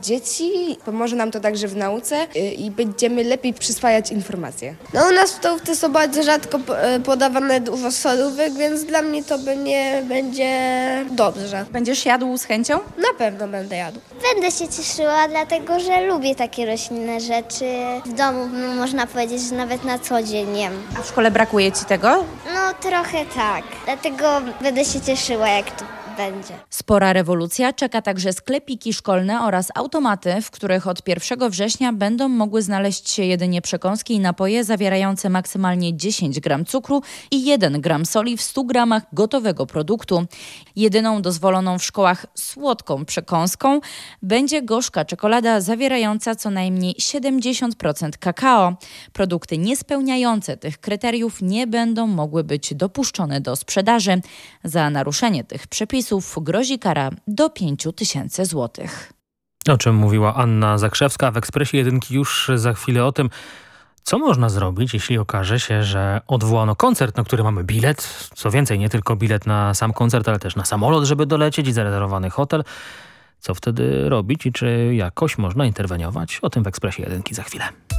dzieci, pomoże nam to także w nauce i będziemy lepiej przyswajać informacje. No u nas w stołówce są bardzo rzadko podawane dużo solówek, więc dla mnie to nie będzie dobrze. Będziesz jadł z chęcią? Na pewno będę jadł. Będę się cieszyła, dlatego że lubię takie roślinne rzeczy. W domu można powiedzieć, że nawet na co dzień jem. A w szkole brakuje ci tego? No trochę tak, dlatego będę się cieszyła, jak to będzie. Spora rewolucja czeka także sklepiki szkolne oraz automaty, w których od 1 września będą mogły znaleźć się jedynie przekąski i napoje zawierające maksymalnie 10 gram cukru i 1 gram soli w 100 gramach gotowego produktu. Jedyną dozwoloną w szkołach słodką przekąską będzie gorzka czekolada zawierająca co najmniej 70% kakao. Produkty niespełniające tych kryteriów nie będą mogły być dopuszczone do sprzedaży. Za naruszenie tych przepisów grozi kara do 5 000 złotych. O czym mówiła Anna Zakrzewska w Ekspresie Jedynki już za chwilę o tym, co można zrobić, jeśli okaże się, że odwołano koncert, na który mamy bilet. Co więcej, nie tylko bilet na sam koncert, ale też na samolot, żeby dolecieć i zarezerwowany hotel. Co wtedy robić i czy jakoś można interweniować? O tym w Ekspresie Jedynki za chwilę.